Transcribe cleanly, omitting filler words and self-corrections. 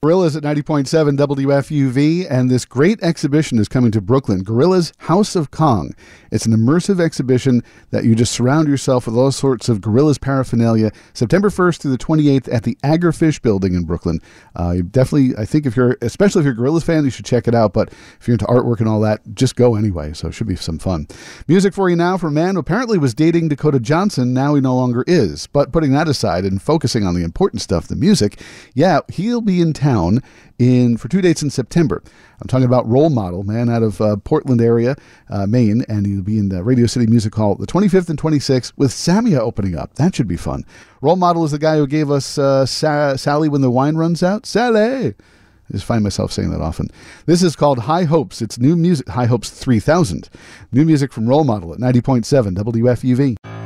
Gorillas at 90.7 WFUV, and this great exhibition is coming to Brooklyn, Gorillas House of Kong. It's an immersive exhibition that you just surround yourself with all sorts of Gorillas paraphernalia, September 1st through the 28th at the Agrifish Building in Brooklyn. Definitely, I think especially if you're a Gorillas fan, you should check it out, but if you're into artwork and all that, just go anyway, so it should be some fun. Music for you now from a man who apparently was dating Dakota Johnson, now he no longer is. But putting that aside and focusing on the important stuff, the music, yeah, he'll be in town for 2 dates in September. I'm talking about Role Model, man out of Portland area, Maine, and he'll be in the Radio City Music Hall the 25th and 26th with Samia opening up. That should be fun. Role Model is the guy who gave us Sally When the Wine Runs Out. Sally! I just find myself saying that often. This is called High Hopes. It's new music, High Hopes 3000. New music from Role Model at 90.7 WFUV.